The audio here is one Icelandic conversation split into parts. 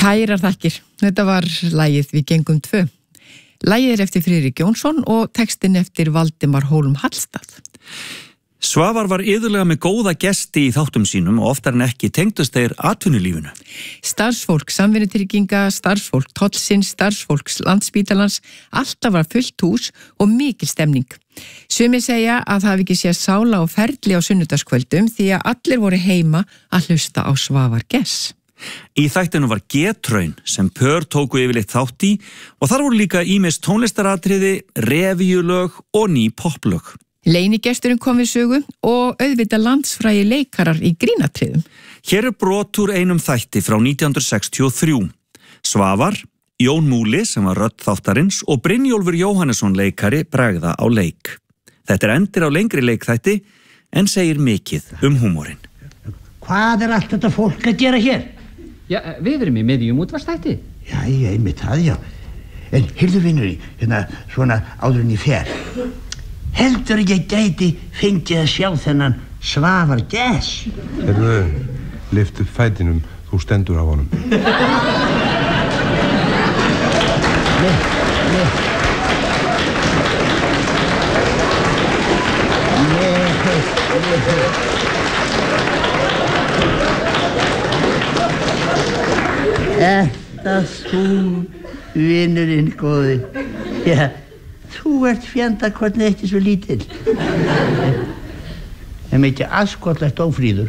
Kærar þakkir, þetta var lagið Við gengum tvö. Lagið eftir Friðrik Jónsson og textin eftir Valdimar Hólm Hallstað. Svavar var iðulega með góða gesti í þáttum sínum og oftar en ekki tengdust þeir atvinnulífinu. Starfsfólk samvinnutrygginga, starfsfólk tollsins, starfsfólks Landspítalans, alltaf var fullt hús og mikil stemning. Sumir segja að það hafi ekki séð sála og ferli á sunnudagskvöldum því að allir voru heima að hlusta á Svavar Gess. Í þættinu var getraun sem pör tóku yfirleitt þátt í og þar voru líka ýmis tónlistaratriði, revíulög og ný poplög. Leynigesturinn kom við sögu og auðvitað landsfrægi leikarar í grínatriðum. Hér brot úr einum þætti frá 1963. Svavar, Jón Múli sem var rödd þáttarins og Brynjólfur Jóhannesson leikari bregða á leik. Þetta endir á lengri leikþætti en segir mikið húmorinn. Hvað allt þetta fólk að gera hér? Já, við erum í miðjum útvarpsþætti. Já, einmitt það, já. En heyrðu vinur, hérna svona áður en ég fer. Heldur ég gæti fengið að sjá þennan Svavar Gess? Heyrðu, lyftu fætinum, þú stendur á honum. Þetta þú, vinurinn góði. Já, þú ert fjandakornið ekki svo lítill. En ekki askollegt ófríður.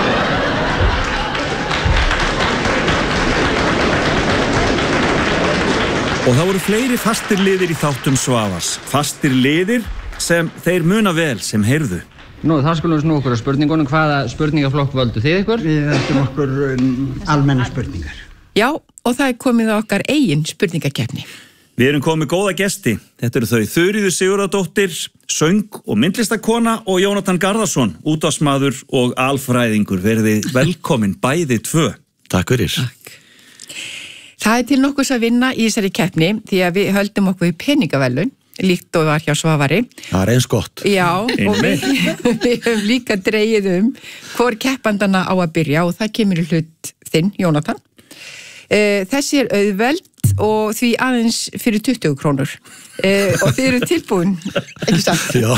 Og það voru fleiri fastir liðir í þáttum Svavars. Fastir liðir sem þeir muna vel sem heyrðu. Nú, þá skulum við snúa okkur að spurningunum. Hvaða spurningaflokk völdu þið ykkur? Við ætlum okkur almenna spurningar. Já, og það komið á okkar eigin spurningakeppni. Við erum komið góða gesti. Þetta eru þau Þuríður Sigurðardóttir, söng- og myndlistakona og Jónatan Garðarsson, útvarpsmaður og alfræðingur. Verið velkomin bæði tvö. Takk fyrir. Takk. Það til nokkurs að vinna í þessari keppni því að við höldum okkur í peningaverðlaun, líkt og var hjá Svavari. Það eins gott. Já, og við höfum líka dregið hvor keppandana á að byrja og það kemur í hlut þinn, Jónatan. Þessi auðveld og því aðeins fyrir 20 krónur og þið eru tilbúin, ekki satt? Já.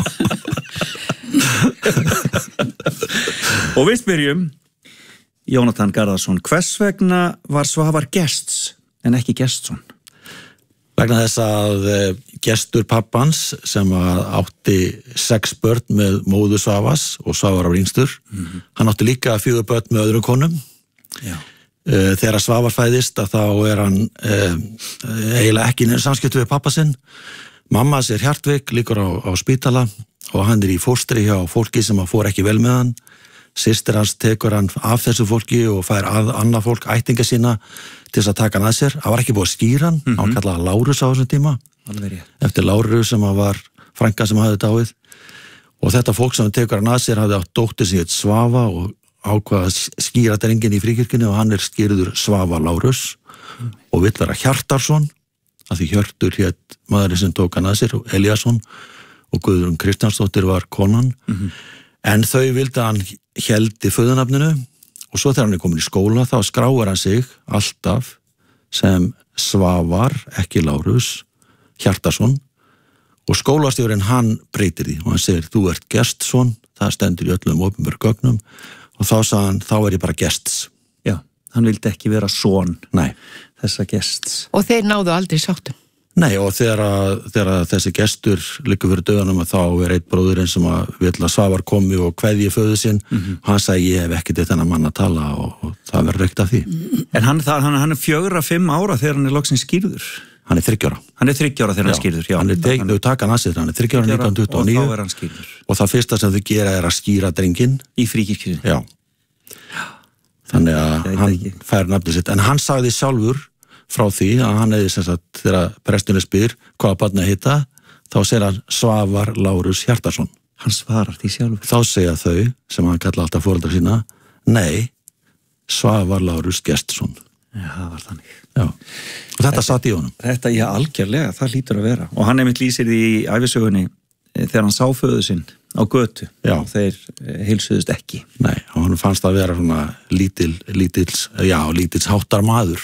Og við spyrjum, Jónatan Garðarsson, hvers vegna var Svavar Gests en ekki Gestsson? Vegna þess að gestur pappans sem átti 6 börn með móður Svavars og Svavar var yngstur, hann átti líka 4 börn með öðrum konum. Já. Þegar Svavar fæðist að þá hann eiginlega ekki neina samskipti við pappa sinn. Mamma sér hjartveik, liggur á spítala og hann í fóstri hjá fólki sem fór ekki vel með hann. Systir hans tekur hann af þessu fólki og fær annað fólk ættinga sína til þess að taka hann að sér. Það var ekki búið að skýra hann, hann kallaði Lárus á þessum tíma. Eftir Lárus sem var frænka sem hafði dáið. Og þetta fólk sem tekur hann að sér hafði átt dóttir sem hét Svava og ákvað að skýra drenginn í fríkirkjunni og hann skýrður Svava Lárus og vill vera Hjartarson, að því Hjörtur hét maðurinn sem tók hann að sér, Elíasson, og Guðrún Kristjánsdóttir var konan. En þau vildi að hann héldi föðunafninu og svo þegar hann komin í skóla þá skráir hann sig alltaf sem Svavar, ekki Lárus, Hjartarson og skólastjórinn hann breytir því og hann segir þú ert Gestsson, það stendur í öllum opinberum gögnum og þá sagði hann, þá ég bara Gests. Já, hann vildi ekki vera son þessa Gests. Og þeir náðu aldrei sáttum. Nei, og þegar þessi gestur liggur fyrir döðanum að þá einn bróðurinn sem vill að Svavar komi og kveðji föður sinn, hann sagði ég hef ekki til þennan mann að tala og það verður reykt af því. En hann 4-5 ára þegar hann loksins skýrður? Hann 30 ára. Hann 30 ára þegar hann skýrður, já. Þau taka hann að sér, hann 30 ára 1929 og þá hann skýrður. Og það fyrsta sem þau gera að skýra drenginn. Í fríkirkjunni. Já. Þannig að hann fær nafnið sitt. En hann sagði sjálfur frá því að hann hefði sem sagt þegar presturinn spyr hvaða barn að hitta, þá segir hann Svavar Lárus Hjartarson. Hann svarar því sjálfur. Þá segja þau, sem hann kalla alltaf foreldra sína, nei, Svavar Lárus Gestsson. Já, það var þannig. Já, og þetta satt í honum. Þetta, já, algjörlega, það hlýtur að vera. Og hann einmitt lýsir því í ævisögunni þegar hann sá föður sinn á götu. Já. Þeir heilsuðust ekki. Nei, hann fannst að vera svona lítils háttar maður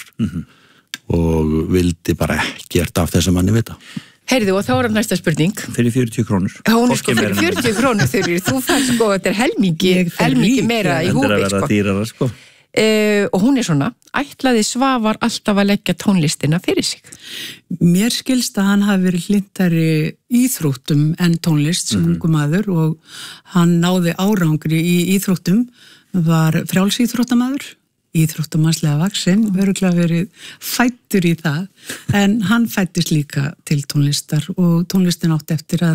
og vildi bara ekkert af þessum manni vita. Heyrðu, og þá það næsta spurning. Fyrir 40 krónur. Hún sko fyrir 40 krónur þurfir. Þú fær sko, þetta helmingi meira í húfi, Þetta verða dýrara, sko. Og hún svona, ætlaði Svavar alltaf að leggja tónlistina fyrir sig? Mér skilst að hann hafi verið hlintari íþróttum en tónlist sem ungu maður og hann náði árangri í íþróttum, var frjálsíþróttamaður, íþróttamannslega vaxinn, örugglega verið fæddur í það, en hann fæddist líka til tónlistar og tónlistin átti eftir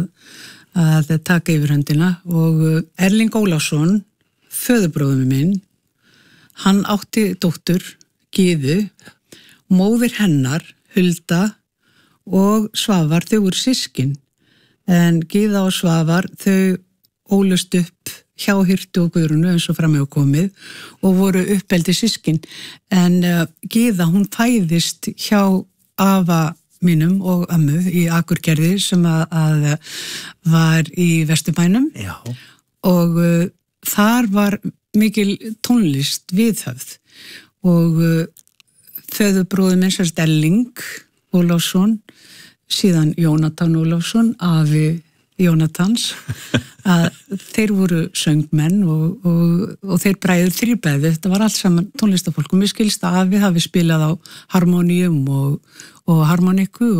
að taka yfir höndina og Erling Ólafsson, föðurbróðum minn, hann átti dóttur, Gyðu, móðir hennar, Hulda og Svavar, þau voru systkin. En Gyða og Svavar, þau ólust upp hjá Hirtu og Guðrúnu eins og fram hefur komið og voru uppeldi systkin. En Gyða, hún fæðist hjá afa mínum og ömmu í Akurgerði sem að var í Vesturbænum. Já. Og þar var mikil tónlist viðhöfð og föðurbróðir minn sérst Erling Ólafsson, síðan Jónatan Ólafsson, afi Jónatans, að þeir voru söngmenn og þeir bræður þríbæði, þetta var allt saman tónlistafólk og mér skilst að afi hafi spilað á harmoníum og harmoniku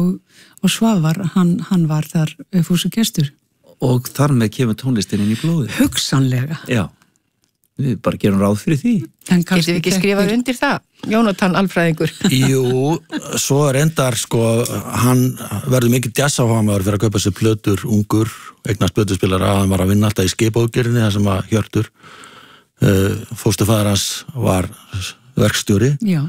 og Svavar, hann var þar fúsugestur. Og þar með kemur tónlistin inn í blóðið. Hugsanlega. Já. Við bara gerum ráð fyrir því. Getum við ekki skrifað undir það? Jónatan alfræðingur. Jú, svo reyndar sko, hann verður mikið jazzafamaður fyrir að kaupa sér plötur, ungur, eignast plötuspilara, hann var að vinna alltaf í skipauðgerðinni, það sem að Hjörtur, fósturfaðir hans var verkstjóri. Já.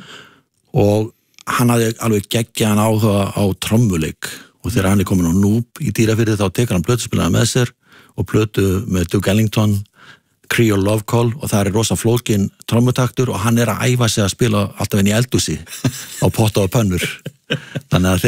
Og hann hafði alveg geggjaðan áhuga á trommuleik og þegar hann komin á Núb í Dýrafirði þá tekur hann plötuspilara með sér og plötu með Duke Ellington, Creole Love Call og það rosa flókin trommutaktur og hann að æfa sig að spila alltaf inn í eldhúsi á potta og pönnur. Þannig að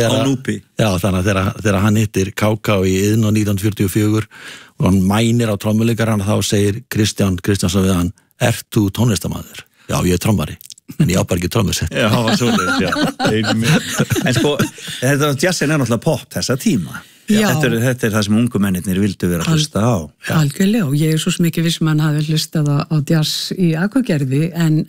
þegar hann hittir KK í Iðn og 1944 og hann mænir á trommuleikarann þá segir Kristjánsson við hann, ert þú tónlistarmaður? Já, ég trommari. En ég á bara ekki trommusett. Já, það var svoleiðis, já. En sko, jazzin náttúrulega pop þessa tíma. Já. Þetta það sem ungu mennirnir vildu vera að hlusta á. Algjörlega, og ég svo mikið viss hann hafi hlustað á jazz í Akurgerði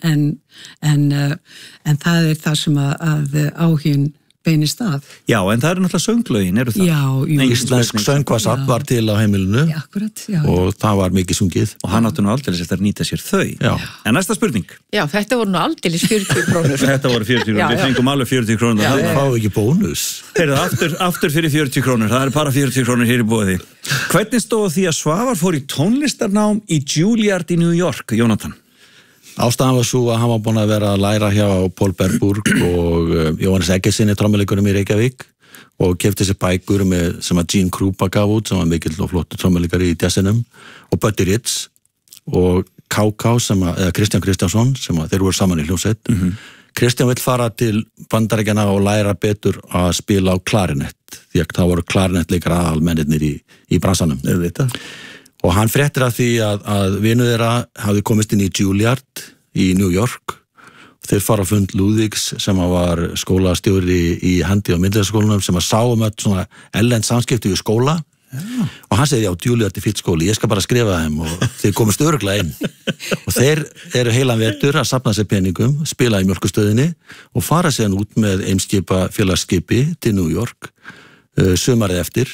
en það það sem að áhuginn beinist af. Já, en það náttúrulega sönglögin, eru það? Já, jú. Íslensk söngvarsafn var til á heimilinu akkurat, já. Og það var mikið sungið. Og hann átti aldeilis eftir að nýta sér þau. Já. En næsta spurning. Já, þetta voru aldeilis 40 krónur. Þetta voru 40 krónur, við fengum alveg 40 krónur. Það fáið ekki bónus. Heyrðu, aftur fyrir 40 krónur, það bara 40 krónur hér í boði. Hvernig stóð því að Svavar fór í tónlistarnám í Juilliard í New York, Jónatan? Ástæðan var svo að hann var búinn að vera að læra hjá Paul Berburg og Jóhannes Eggertsinni trommuleikurum í Reykjavík og keypti sér bækur sem að Gene Krupa gaf út sem var mikill og flottur trommuleikari í jazzinum og Buddy Ritz og KK eða Kristján Kristjánsson sem að þeir voru saman í hljómsveit. Kristján vill fara til Bandaríkjanna og læra betur að spila á klarinett því að það voru klarinettleikar aðalmennirnir í bransanum. Og hann fréttir af því að vinur þeirra hafði komist inn í Juilliard í New York. Þeir fara á fund Lúðvíks sem var skólastjóri í hendi- og myndlistaskólanum sem að sá öll svona erlend samskipti við skóla. Já. Og hann segði, já, Juilliard fínn skóli, ég skal bara skrifa þeim og þeir komist örugglega inn. Og þeir eru heilan vetur að safna sér peningum, spila í Mjólkustöðinni og fara síðan út með Eimskipa félagsskipi til New York sumarið eftir,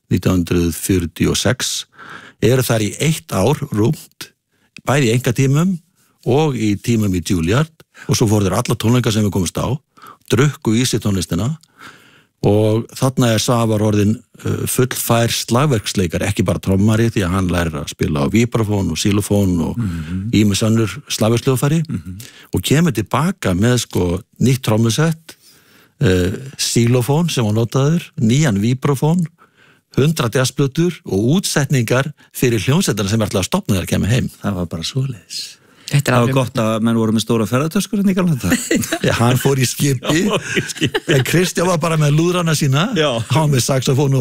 1946. Eru þar í 1 ár rúmt, bæði í engatímum og í tímum í Juilliard og svo fóru þeir alla tónleika sem við komumst á, drukku í sig tónlistina og þarna Svavar orðin fullfær slagverksleikar, ekki bara trommari því að hann lærir að spila á vibrafón og xylofón og ýmis önnur slagverksljóðfæri og kemur tilbaka með nýtt trommusett, xylofón sem hann notaður, nýjan vibrafón, 100 jazzplötur og útsetningar fyrir hljómsveitarna sem ætlaði að stofna þegar að kemur heim. Það var bara svoleiðis. Það var gott að menn voru með stóra ferðartöskur en ekki alveg þetta. Já, hann fór í skipi. En Kristján var bara með lúðrana sína. Já. Hann var með saxofón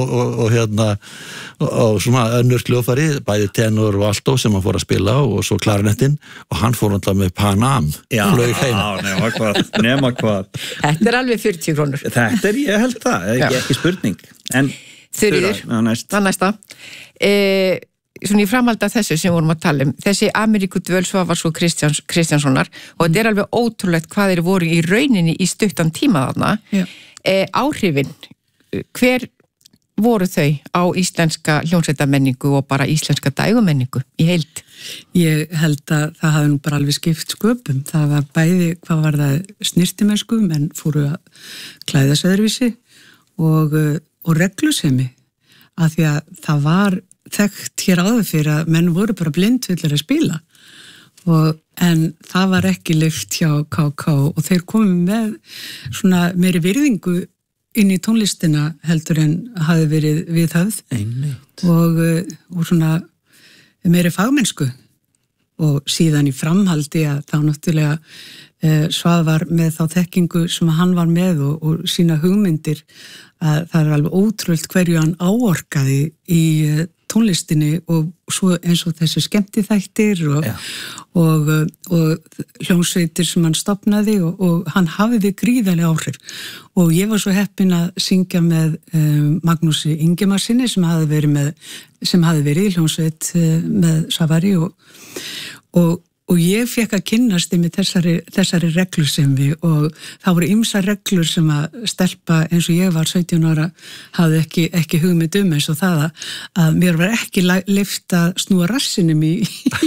og svona önnur hljóðfæri, bæði tenor og alto sem hann fór að spila og svo klarinettinn og hann fór náttúrulega með Pan-Am. Já, nema hvað. Þetta alveg 40 krónur. Þetta ég held það, ekki spurning. En Þuríður, það næsta. Svona í framhaldi af þessu sem vorum að tala þessi Ameríkudvöl Svavars og Kristjánssonar og þetta alveg ótrúlegt hvað þeir voru í rauninni í stuttan tíma þarna. Áhrifin, hver voru þau á íslenska hljómsveitamenningu og bara íslenska dægumenningu í heild? Ég held að það hafi nú bara alveg skipt sköpum. Það var bæði, hvað var það, snyrtimennsku, menn fóru að klæða sig öðruvísi og reglusemi, af því að það var þekkt hér áður fyrir að menn voru bara blindfullir að spila en það var ekki lyft hjá KK og þeir komu með svona meiri virðingu inn í tónlistina heldur en hafi verið viðhöfð og svona meiri fagmennsku og síðan í framhaldi að þá náttúrulega Svavar með þá þekkingu sem hann var með og sína hugmyndir að það alveg ótrúlega hverju hann áorkaði í tónlistinni og svo eins og þessu skemmtiþættir og hljómsveitir sem hann stofnaði og hann hafiði gríðarlega áhrif og ég var svo heppin að syngja með Magnúsi Ingimarsinni sem hafi verið í hljómsveit með Svavari og ég fekk að kynnast með þessari reglusemi og það voru ýmsar reglur sem að stelpa eins og ég var 17 ára hafði ekki hugmynd eins og það að mér var ekki leyft að snúa rassinum í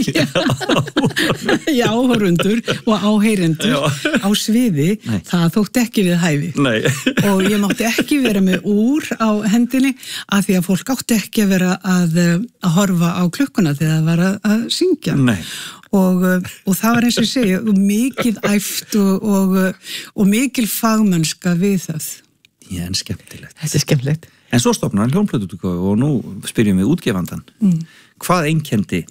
áhorfundur og áheyrendur á sviði. Nei. Það þótti ekki við hæfi. Nei. Og ég mátti ekki vera með úr á hendinni af því að fólk átti ekki að vera að horfa á klukkuna þegar það var að syngja. Nei. Og það var eins og ég segja, mikið æft og mikil fagmennska við það. Já, en skemmtilegt. Þetta skemmtilegt. En svo stofnar hann hljómplötuútgáfu og nú spyrjum við útgefandan. Hvað einkenndi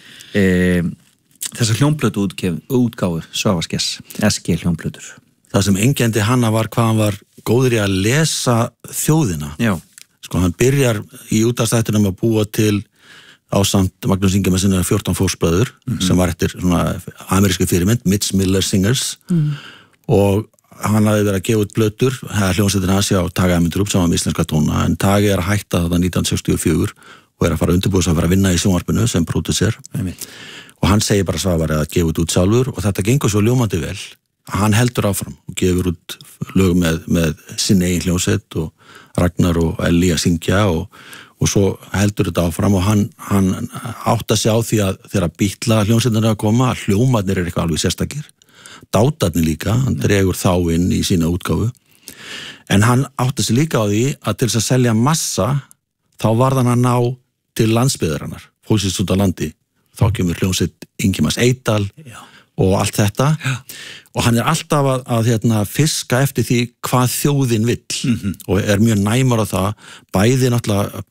þessar hljómplötuútgáfur Svavars Gess, SG hljómplötur? Það sem einkenndi hana var hvað hann var góður í að lesa þjóðina. Já. Sko, hann byrjar í útastættinum að búa til ásamt Magnús Ingimarsson 14 fósbræður sem var eftir svona amerísku fyrirmynd, Mitch Miller Singers og hann hafði verið að gefa út blötur, hljómsveitin hans á Tage Amundrup sem var með íslenska tóna en Tage að hætta þetta 1964 og að fara undirbúið að fara að vinna í sjónvarpinu sem pródúser og hann segir bara Svavari að gefa út sjálfur og þetta gengur svo ljómandi vel að hann heldur áfram og gefur út lög með sinni eigin hljómsveit og Ragnar og Elli að syngja og svo heldur þetta áfram og hann átt að sjá því að þegar Bítla hljómsveitin að koma, hljómarnir eitthvað alveg sérstakir, dátarnir líka, hann dregur þá inn í sína útgáfu, en hann átt að sig líka á því að til þess að selja massa, þá varð hann að ná til landsbyggðarinnar, fólksins út á landi, þá kemur hljómsveit Ingimars Eydal og allt þetta og hann alltaf að fiska eftir því hvað þjóðin vill og mjög næmur á það bæði náttúrulega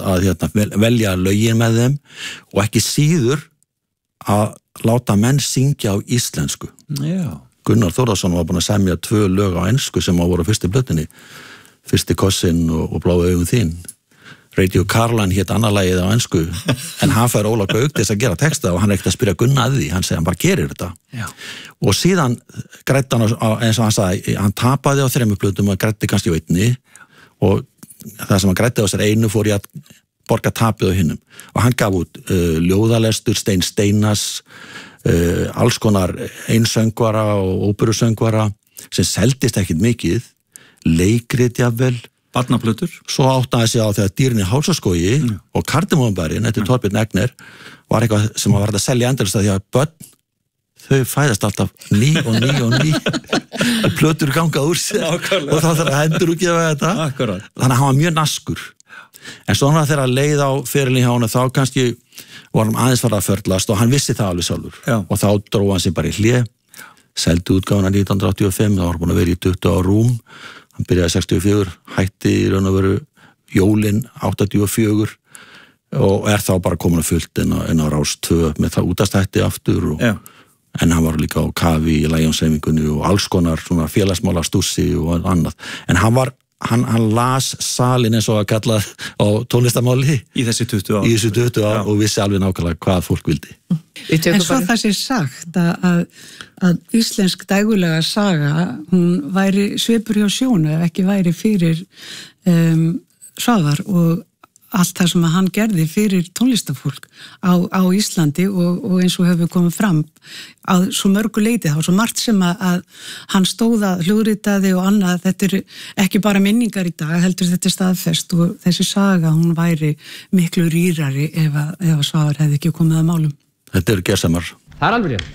að velja lögin með þeim og ekki síður að láta menn syngja á íslensku. Já. Gunnar Þórðarsson var búinn að semja 2 lög á ensku sem voru á fyrstu plötunni, Fyrsti kossinn og Bláu augum þín. Radio Caroline hét annað lagið á ensku en hann fær Óla Gauk til þess að gera texta og hann ekkert að spyrja Gunna að því, hann segi hann bara gerir þetta. Já. Og síðan græddi hann eins og hann sagði, hann tapaði á 3 plötum og græddi kannski á 1 og það sem hann græddi á þessar 1 fór í að borga tapið á hinnum og hann gaf út ljóðalestur, Stein Steinas alls konar einsöngvara og óperusöngvara sem seldist ekkit mikið, leikrit jafnvel, barnaplötur. Svo áttaði sig á þegar Dýrin í hálsaskógi og Kardamónbærin eftir Torbjörn Egner var eitthvað sem var hægt að selja endalaust því að börn, þau fæðast alltaf ný og plötur gangað úr sér og þá þarf að hendur útgefa þetta. Akkurat. Þannig að hann var mjög naskur. En svona þegar leið á ferilinn hjá hann þá kannski var hann aðeins farið að förlast og hann vissi það alveg sjálfur. Og þá dróði hann sig bara í hlé, seldi útgáfuna 1985, þá var búin að vera í 20 á rúm. Hann byrjaði 64, hætti í raun og veru jólin 84 og þá bara komin að fullt inn á Rás 2 með það útastætti aftur og en hann var líka á kafi í Lionshreyfingunni og alls konar svona félagsmála stússi og annað, en hann las salin eins og að kalla á tónlistamáli í þessi 20 ár, og vissi alveg nákvæmlega hvað fólk vildi. En svo það sé sagt að íslensk dægulega saga, hún væri svipur hjá sjónu ef ekki væri fyrir Svavar og allt það sem hann gerði fyrir tónlistafólk á Íslandi og eins og hefur komið fram að svo mörgu leiti, þá svo margt sem að hann stóða, hljóðritaði og annað, þetta ekki bara minningar í dag, heldur þetta staðfest og þessi saga, hún væri miklu rýrari ef Svavar hefði ekki komið að málum. Þetta eru gersamar. Það alveg rétt.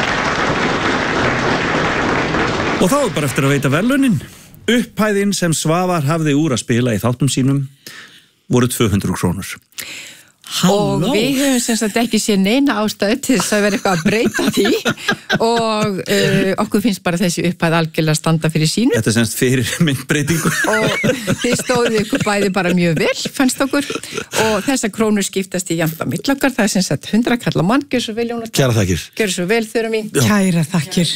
Og þá bara eftir að veita verðlaunin. Upphæðin sem Svavar hafði úr að spila í þáttum sínum voru 200 krónur. Og við höfum sem sagt ekki séð neina ástæðu til þess að vera eitthvað að breyta því og okkur finnst bara þessi upphæð algjörlega standa fyrir sínu. Þetta semst fyrir myndbreytingu. Og þið stóðu ykkur bæði bara mjög vel, fannst okkur, og þessar krónur skiptast í jafnt á milli okkar, það sem sagt 100 kall á mann, gjör svo vel Jónatan. Kæra þakkir. Gjör svo vel Þura mín. Kæra þakkir.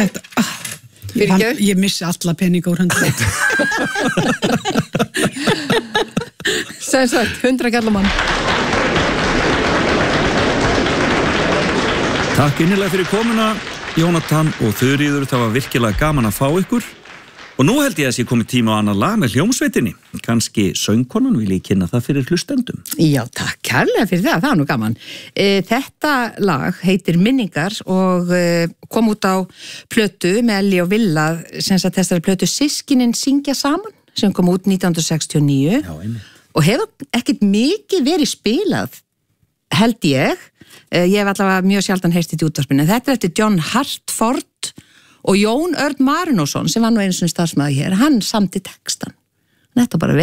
Ég missi alla peninga úr höndum. Sem sagt, 100 kall á mann. Takk innilega fyrir komuna, Jónatan og Þuríður, það var virkilega gaman að fá ykkur. Og nú held ég að sé komið tíma á annað lag með hljómsveitinni. Kannski söngkonan vil ég kynna það fyrir hlustendum. Já, takk kærlega fyrir það er nú gaman. Þetta lag heitir Minningar og kom út á plötu með Elli og Villa, sem sagt þessari plötu Systkinin syngja saman, sem kom út 1969. Já, einmitt. Og hefur ekkert mikið verið spilað, held ég. Ég hef allavega mjög sjaldan heyrt í útvarpinu. Þetta er eftir John Hartford og Jón Örn Marinósson, sem var nú einu sinni starfsmaður hér, hann samdi textan. Þetta bara vel.